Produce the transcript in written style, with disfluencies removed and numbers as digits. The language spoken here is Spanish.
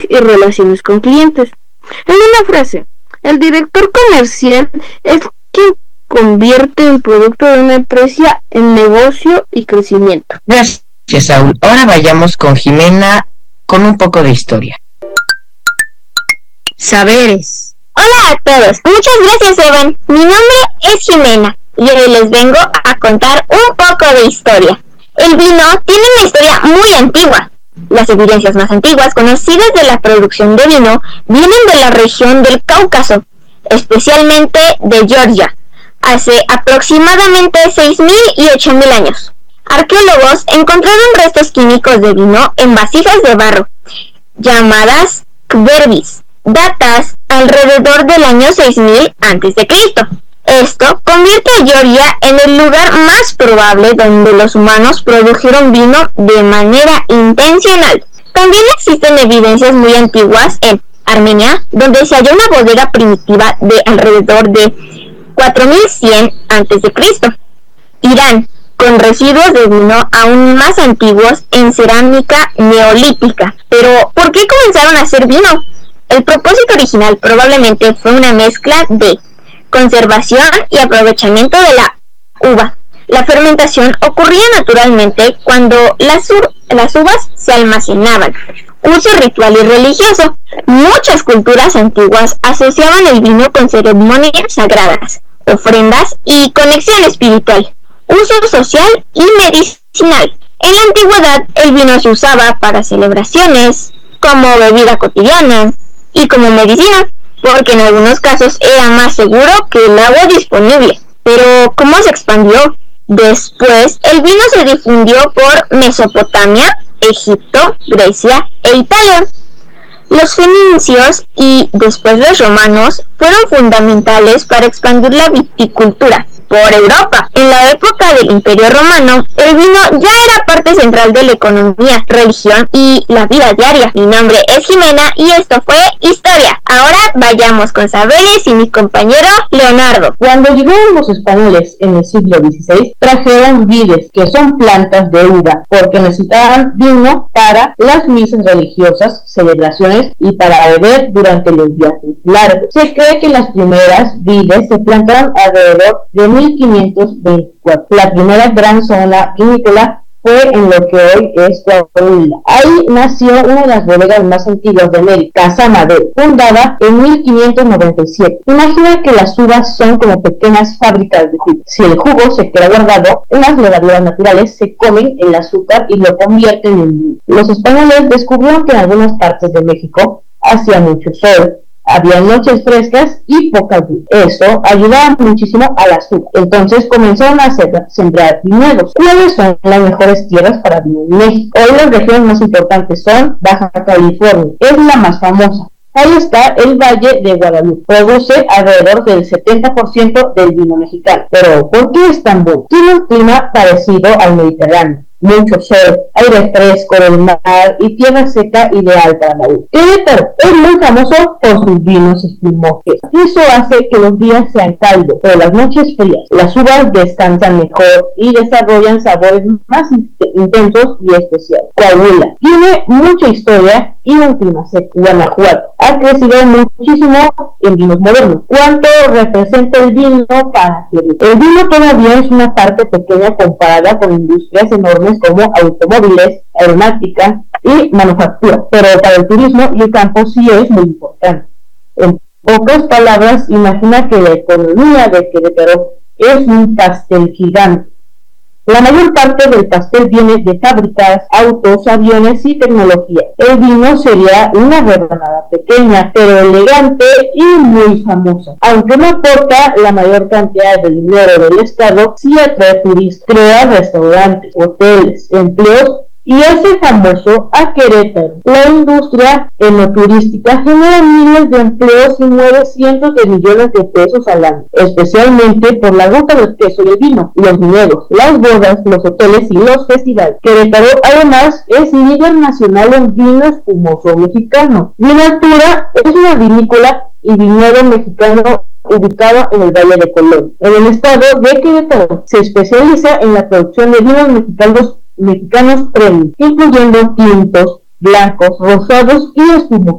y relaciones con clientes. En una frase, el director comercial es quien convierte el producto de una empresa en negocio y crecimiento. Gracias, Saúl. Ahora vayamos con Jimena con un poco de historia. Saberes. Hola a todos, muchas gracias Evan. Mi nombre es Jimena y hoy les vengo a contar un poco de historia. El vino tiene una historia muy antigua. Las evidencias más antiguas conocidas de la producción de vino vienen de la región del Cáucaso, especialmente de Georgia, hace aproximadamente 6.000 y 8.000 años. Arqueólogos encontraron restos químicos de vino en vasijas de barro, llamadas kverbis, datas alrededor del año 6000 a.C. Esto convierte a Georgia en el lugar más probable donde los humanos produjeron vino de manera intencional. También existen evidencias muy antiguas en Armenia, donde se halló una bodega primitiva de alrededor de 4100 a.C. Irán, con residuos de vino aún más antiguos en cerámica neolítica. Pero, ¿por qué comenzaron a hacer vino? El propósito original probablemente fue una mezcla de conservación y aprovechamiento de la uva. La fermentación ocurría naturalmente cuando las uvas se almacenaban. Uso ritual y religioso. Muchas culturas antiguas asociaban el vino con ceremonias sagradas, ofrendas y conexión espiritual. Uso social y medicinal. En la antigüedad el vino se usaba para celebraciones, como bebida cotidiana y como medicina, porque en algunos casos era más seguro que el agua disponible. Pero, ¿cómo se expandió? Después, el vino se difundió por Mesopotamia, Egipto, Grecia e Italia. Los fenicios y después los romanos fueron fundamentales para expandir la viticultura por Europa. En la época del Imperio Romano, el vino ya era parte central de la economía, religión y la vida diaria. Mi nombre es Jimena y esto fue Historia. Ahora vayamos con saberes y mi compañero Leonardo. Cuando llegaron los españoles en el siglo XVI, trajeron vides, que son plantas de uva, porque necesitaban vino para las misas religiosas, celebraciones y para beber durante los viajes largos. Se cree que las primeras vides se plantaron alrededor de 1524. La primera gran zona vinícola fue en lo que hoy es Coahuila. Ahí nació una de las bodegas más antiguas de América, Casa Madero, fundada en 1597. Imagina que las uvas son como pequeñas fábricas de jugo. Si el jugo se queda guardado, las levaduras naturales se comen el azúcar y lo convierten en vino. Los españoles descubrieron que en algunas partes de México hacía mucho sol, había noches frescas y poca lluvia. Eso ayudaba muchísimo al azúcar. Entonces comenzaron a sembrar viñedos. ¿Cuáles son las mejores tierras para vino en México? Hoy las regiones más importantes son Baja California, es la más famosa. Ahí está el Valle de Guadalupe. Produce alrededor del 70% del vino mexicano. Pero, ¿por qué es tan bueno? Tiene un clima parecido al Mediterráneo. Mucho sol, aire fresco del mar y tierra seca ideal para la uva. Querétaro es muy famoso por sus vinos espumosos. Eso hace que los días sean cálidos, pero las noches frías. Las uvas descansan mejor y desarrollan sabores más intensos y especiales. Coahuila tiene mucha historia y un clima seco. Guanajuato ha crecido muchísimo en vinos modernos. ¿Cuánto representa el vino para Querétaro? El vino todavía es una parte pequeña comparada con industrias enormes como automóviles, aeronáutica y manufactura, pero para el turismo y el campo sí es muy importante. En pocas palabras, imagina que la economía de Querétaro es un pastel gigante. La mayor parte del pastel viene de fábricas, autos, aviones y tecnología. El vino sería una rebanada pequeña, pero elegante y muy famosa. Aunque no aporta la mayor cantidad de dinero del estado, sí atrae turistas, crea restaurantes, hoteles, empleos y hace famoso a Querétaro. La industria enoturística genera miles de empleos y mueve cientos de millones de pesos al año, especialmente por la ruta del queso y el vino, los viñedos, las bodas, los hoteles y los festivales. Querétaro además es líder nacional en vino espumoso mexicano. Vinatura es una vinícola y viñedo mexicano ubicado en el Valle de Colón, en el estado de Querétaro. Se especializa en la producción de vinos mexicanos premium, incluyendo tintos, blancos, rosados y espumosos.